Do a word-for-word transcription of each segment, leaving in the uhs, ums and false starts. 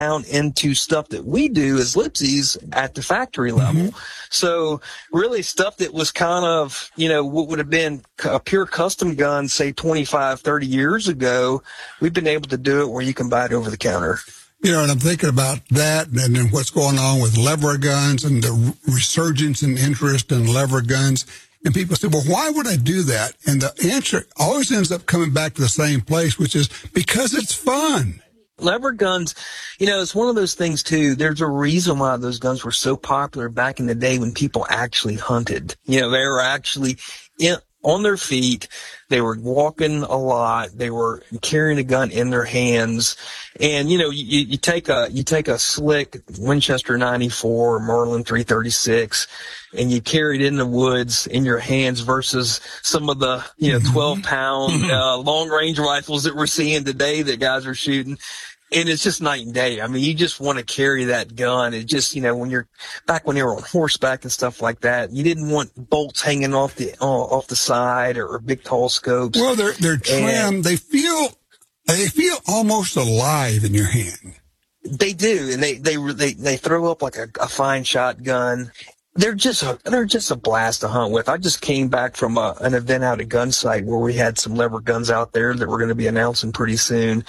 down into stuff that we do as Lipsey's at the factory level. Mm-hmm. So really stuff that was kind of, you know, what would have been a pure custom gun, say twenty-five, thirty years ago, we've been able to do it where you can buy it over the counter. You know, and I'm thinking about that and then what's going on with lever guns and the resurgence in interest in lever guns. And people say, well, why would I do that? And the answer always ends up coming back to the same place, which is because it's fun. Lever guns, you know, it's one of those things, too. There's a reason why those guns were so popular back in the day when people actually hunted. You know, they were actually in, on their feet. They were walking a lot. They were carrying a gun in their hands. And, you know, you, you take a, you take a slick Winchester ninety-four or Merlin three thirty-six and you carry it in the woods in your hands versus some of the, you know, twelve pound, uh, long range rifles that we're seeing today that guys are shooting. And it's just night and day. I mean, you just want to carry that gun. It just, you know, when you're back when you were on horseback and stuff like that, you didn't want bolts hanging off the uh, off the side or, or big tall scopes. Well, they're they're trimmed. And they feel they feel almost alive in your hand. They do, and they they they they throw up like a, a fine shotgun. They're just a, they're just a blast to hunt with. I just came back from a, an event out at Gunsight where we had some lever guns out there that we're going to be announcing pretty soon.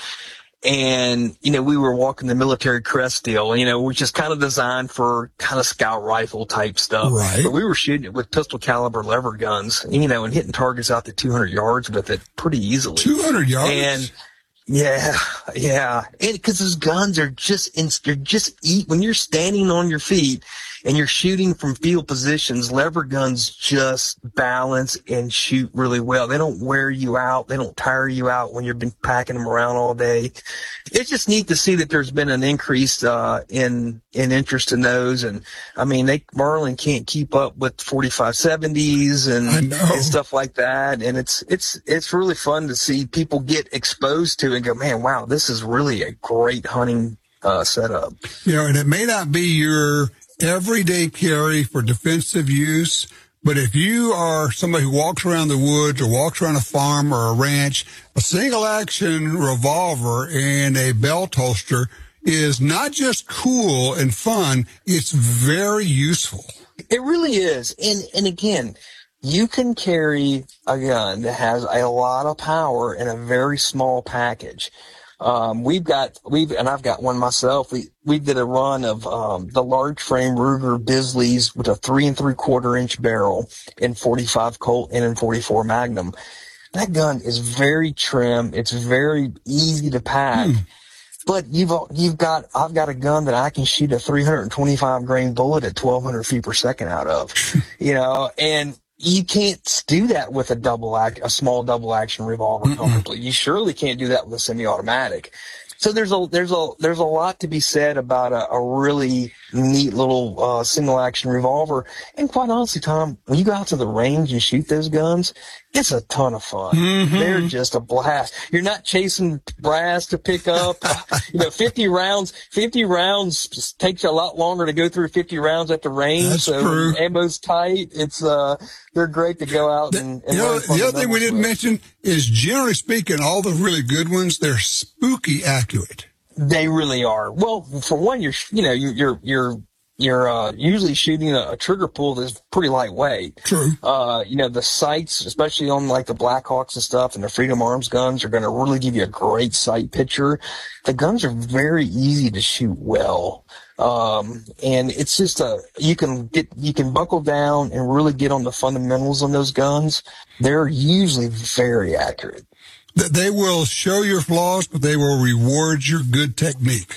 And, you know, we were walking the military crest deal, you know, which is kind of designed for kind of scout rifle type stuff. Right. But we were shooting it with pistol caliber lever guns, you know, and hitting targets out to two hundred yards with it pretty easily. two hundred yards? And yeah, yeah. And because those guns are just, they're just eat when you're standing on your feet and you're shooting from field positions, lever guns just balance and shoot really well. They don't wear you out. They don't tire you out when you've been packing them around all day. It's just neat to see that there's been an increase, uh, in, in interest in those. And I mean, they, Merlin can't keep up with forty-five seventies and, and stuff like that. And it's, it's, it's really fun to see people get exposed to it and go, man, wow, this is really a great hunting, uh, setup. You know, and it may not be your everyday carry for defensive use, but if you are somebody who walks around the woods or walks around a farm or a ranch, a single action revolver and a belt holster is not just cool and fun, it's very useful. It really is. And and again, you can carry a gun that has a lot of power in a very small package. Um, we've got, we've, and I've got one myself. We, we did a run of, um, the large frame Ruger Bisleys with a three and three quarter inch barrel in forty-five Colt and in forty-four Magnum. That gun is very trim. It's very easy to pack. Hmm. But you've, you've got, I've got a gun that I can shoot a three hundred twenty-five grain bullet at twelve hundred feet per second out of, you know, and you can't do that with a double act, a small double action revolver Mm-mm. comfortably. You surely can't do that with a semi-automatic. So there's a there's a there's a lot to be said about a, a really neat little uh, single action revolver. And quite honestly, Tom, when you go out to the range and shoot those guns, it's a ton of fun. Mm-hmm. They're just a blast. You're not chasing brass to pick up. You know, fifty rounds. Fifty rounds takes you a lot longer to go through fifty rounds at the range. That's so true. Ammo's tight. It's uh, they're great to go out and. and you know, the other thing we didn't with. mention is, generally speaking, all the really good ones, they're spooky accurate. They really are. Well, for one, you're you know you're you're you're you're uh, usually shooting a, a trigger pull that's pretty lightweight. True. Uh, you know, the sights, especially on like the Blackhawks and stuff, and the Freedom Arms guns, are going to really give you a great sight picture. The guns are very easy to shoot well. Um, and it's just a, you can get, you can buckle down and really get on the fundamentals on those guns. They're usually very accurate. They will show your flaws, but they will reward your good technique.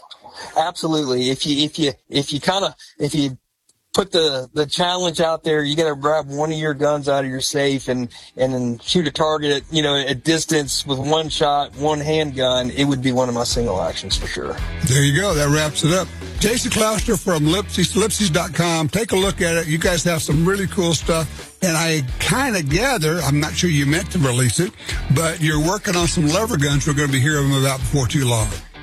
Absolutely. If you, if you, if you kind of, if you put the, the challenge out there, you got to grab one of your guns out of your safe and, and then shoot a target at, you know, at distance with one shot, one handgun. It would be one of my single actions for sure. There you go. That wraps it up. Jason Clouster from Lipsey's, Lipsey's dot com. Take a look at it. You guys have some really cool stuff. And I kind of gather, I'm not sure you meant to release it, but you're working on some lever guns we're going to be hearing about before too long.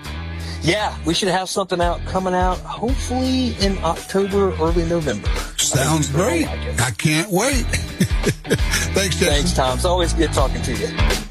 Yeah, we should have something out coming out hopefully in October, early November. Sounds great. I, like I can't wait. Thanks, Jason. Thanks, Tom. It's always good talking to you.